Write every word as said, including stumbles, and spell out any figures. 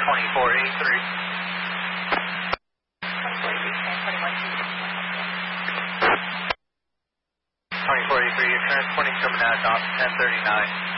twenty-four eighty-three. twenty-four eighty-three, you're transporting coming out off ten thirty-nine.